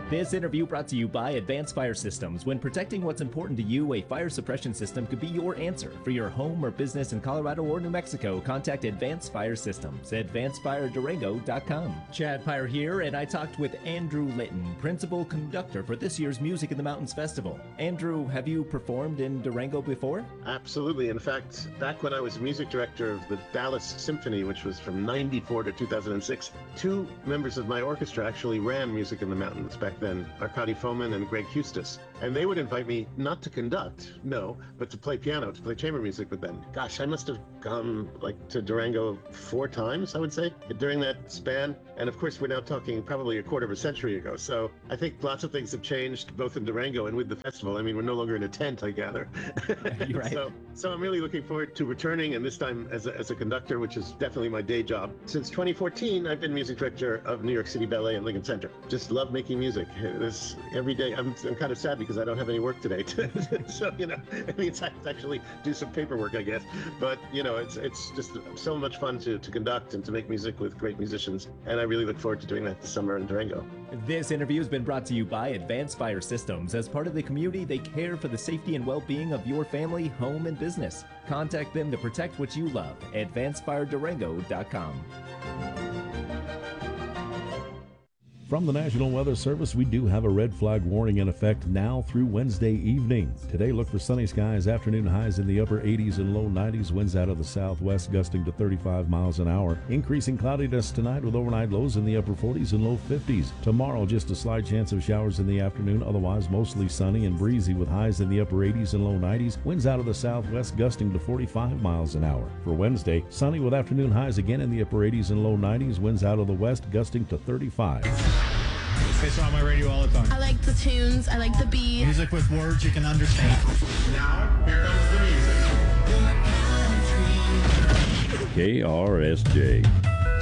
This interview brought to you by Advanced Fire Systems. When protecting what's important to you, a fire suppression system could be your answer. For your home or business in Colorado or New Mexico, contact Advanced Fire Systems. AdvancedFireDurango.com. Chad Pyre here, and I talked with Andrew Litton, Principal Conductor for this year's Music in the Mountains Festival. Andrew, have you performed in Durango before? Absolutely. In fact, back when I was music director of the Dallas Symphony, which was from 94 to 2006, two members of my orchestra actually ran Music in the Mountains back then, Arkady Fomin and Greg Hustis. And they would invite me not to conduct, no, but to play piano, to play chamber music with them. Gosh, I must have gone to Durango 4 times, I would say, during that span. And of course, we're now talking probably a quarter of a century ago. So I think lots of things have changed, both in Durango and with the festival. I mean, we're no longer in a tent, I gather. You're right. So I'm really looking forward to returning, and this time as a conductor, which is definitely my day job. Since 2014, I've been music director of New York City Ballet and Lincoln Center. Just love making music. This every day. I'm kind of sad because I don't have any work today. So, it means I have to actually do some paperwork, I guess. But, it's just so much fun to conduct and to make music with great musicians. And I really look forward to doing that this summer in Durango. This interview has been brought to you by Advanced Fire Systems. As part of the community, they care for the safety and well-being of your family, home, and business. Contact them to protect what you love. AdvancedFireDurango.com. From the National Weather Service, we do have a red flag warning in effect now through Wednesday evening. Today, look for sunny skies, afternoon highs in the upper 80s and low 90s, winds out of the southwest gusting to 35 miles an hour. Increasing cloudiness tonight with overnight lows in the upper 40s and low 50s. Tomorrow, just a slight chance of showers in the afternoon, otherwise mostly sunny and breezy with highs in the upper 80s and low 90s, winds out of the southwest gusting to 45 miles an hour. For Wednesday, sunny with afternoon highs again in the upper 80s and low 90s, winds out of the west gusting to 35. It's on my radio all the time. I like the tunes. I like the beat. Music with words you can understand. Now, here comes the music. KRSJ.